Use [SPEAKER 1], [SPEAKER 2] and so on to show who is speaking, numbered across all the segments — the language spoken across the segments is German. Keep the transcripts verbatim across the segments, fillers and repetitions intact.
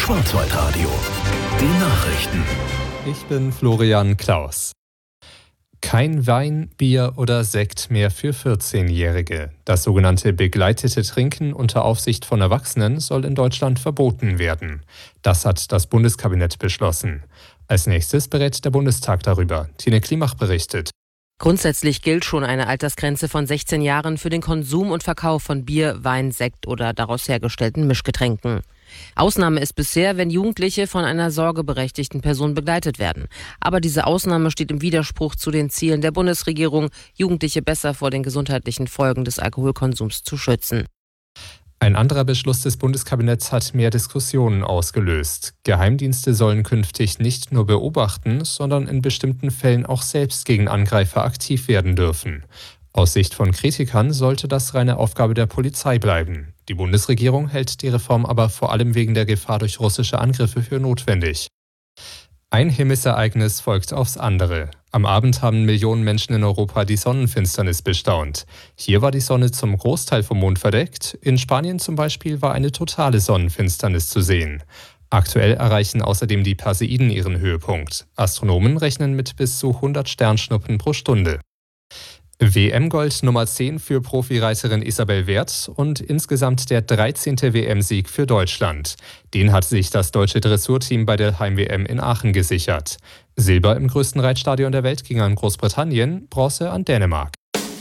[SPEAKER 1] Schwarzwaldradio. Die Nachrichten.
[SPEAKER 2] Ich bin Florian Klaus. Kein Wein, Bier oder Sekt mehr für vierzehnjährige. Das sogenannte begleitete Trinken unter Aufsicht von Erwachsenen soll in Deutschland verboten werden. Das hat das Bundeskabinett beschlossen. Als nächstes berät der Bundestag darüber. Tine Klimach berichtet.
[SPEAKER 3] Grundsätzlich gilt schon eine Altersgrenze von sechzehn Jahren für den Konsum und Verkauf von Bier, Wein, Sekt oder daraus hergestellten Mischgetränken. Ausnahme ist bisher, wenn Jugendliche von einer sorgeberechtigten Person begleitet werden. Aber diese Ausnahme steht im Widerspruch zu den Zielen der Bundesregierung, Jugendliche besser vor den gesundheitlichen Folgen des Alkoholkonsums zu schützen.
[SPEAKER 2] Ein anderer Beschluss des Bundeskabinetts hat mehr Diskussionen ausgelöst. Geheimdienste sollen künftig nicht nur beobachten, sondern in bestimmten Fällen auch selbst gegen Angreifer aktiv werden dürfen. Aus Sicht von Kritikern sollte das reine Aufgabe der Polizei bleiben. Die Bundesregierung hält die Reform aber vor allem wegen der Gefahr durch russische Angriffe für notwendig. Ein Himmelsereignis folgt aufs andere. Am Abend haben Millionen Menschen in Europa die Sonnenfinsternis bestaunt. Hier war die Sonne zum Großteil vom Mond verdeckt. In Spanien zum Beispiel war eine totale Sonnenfinsternis zu sehen. Aktuell erreichen außerdem die Perseiden ihren Höhepunkt. Astronomen rechnen mit bis zu hundert Sternschnuppen pro Stunde. W M-Gold Nummer zehn für Profireiterin Isabel Werth und insgesamt der dreizehnte W M-Sieg für Deutschland. Den hat sich das deutsche Dressurteam bei der Heim-W M in Aachen gesichert. Silber im größten Reitstadion der Welt ging an Großbritannien, Bronze an Dänemark.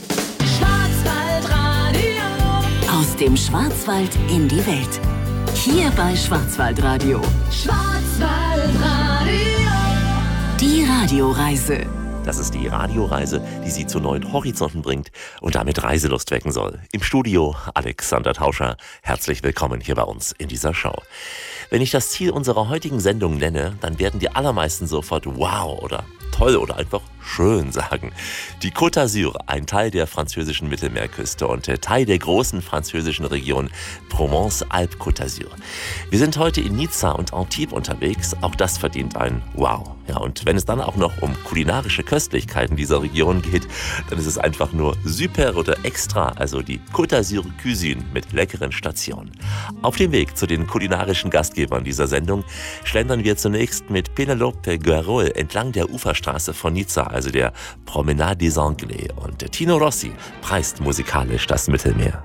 [SPEAKER 4] Schwarzwaldradio. Aus dem Schwarzwald in die Welt. Hier bei Schwarzwaldradio. Schwarzwaldradio. Die Radioreise.
[SPEAKER 5] Das ist die Radioreise, die Sie zu neuen Horizonten bringt und damit Reiselust wecken soll. Im Studio Alexander Tauscher. Herzlich willkommen hier bei uns in dieser Show. Wenn ich das Ziel unserer heutigen Sendung nenne, dann werden die allermeisten sofort wow oder toll oder einfach schön sagen. Die Côte d'Azur, ein Teil der französischen Mittelmeerküste und Teil der großen französischen Region Provence-Alpes-Côte d'Azur. Wir sind heute in Nizza und Antibes unterwegs. Auch das verdient ein Wow. Ja, und wenn es dann auch noch um kulinarische Köstlichkeiten dieser Region geht, dann ist es einfach nur super oder extra, also die Côte d'Azur Cuisine mit leckeren Stationen. Auf dem Weg zu den kulinarischen Gastgebern dieser Sendung schlendern wir zunächst mit Penelope Guerrol entlang der Uferstraße von Nizza, also der Promenade des Anglais. Und Tino Rossi preist musikalisch das Mittelmeer.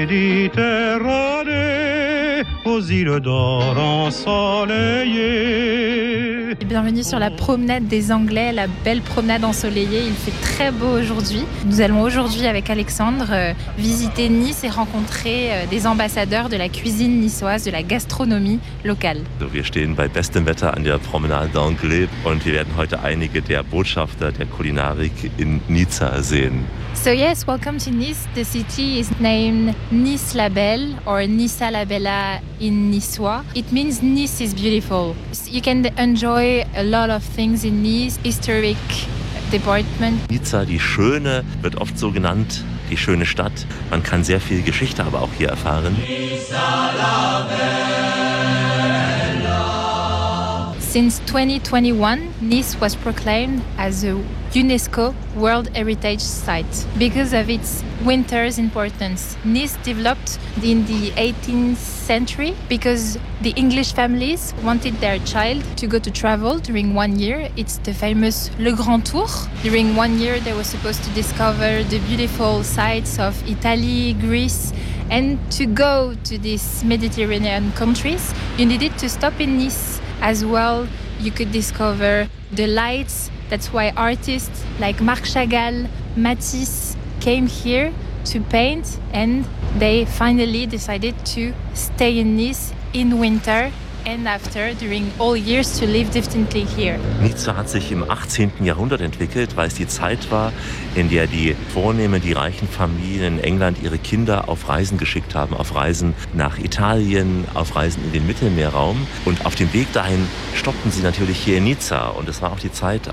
[SPEAKER 6] Méditerranée, aux îles d'or ensoleillées.
[SPEAKER 7] Bienvenue sur la promenade des Anglais, la belle promenade ensoleillée. Il fait très beau aujourd'hui. Nous allons aujourd'hui avec Alexandre euh, visiter Nice et rencontrer euh, des ambassadeurs de la cuisine niçoise, de la gastronomie locale.
[SPEAKER 5] So, wir stehen bei bestem Wetter an der Promenade d'Anglais und wir werden heute einige der Botschafter der Kulinarik in Nizza sehen.
[SPEAKER 7] So yes, welcome to Nice. The city is named Nice la Belle or Nizza la Bella in Niçois. It means Nice is beautiful. You can enjoy a lot of things in Nice, historic department.
[SPEAKER 5] Nizza, die Schöne, wird oft so genannt, die schöne Stadt. Man kann sehr viel Geschichte aber auch hier erfahren. Nizza la Bella.
[SPEAKER 7] Since twenty twenty-one, Nice was proclaimed as a UNESCO World Heritage Site because of its winter's importance. Nice developed in the eighteenth century because the English families wanted their child to go to travel during one year. It's the famous Le Grand Tour. During one year, they were supposed to discover the beautiful sights of Italy, Greece, and to go to these Mediterranean countries, you needed to stop in Nice. As well, you could discover the lights. That's why artists like Marc Chagall, Matisse came here to paint, and they finally decided to stay in Nice in winter and after, during all years, to live distinctly here.
[SPEAKER 5] Nizza hat sich im achtzehnten Jahrhundert entwickelt, weil es die Zeit war, in der die vornehmen, die reichen Familien in England ihre Kinder auf Reisen geschickt haben, auf Reisen nach Italien, auf Reisen in den Mittelmeerraum. Und auf dem Weg dahin stoppten sie natürlich hier in Nizza. Und es war auch die Zeit,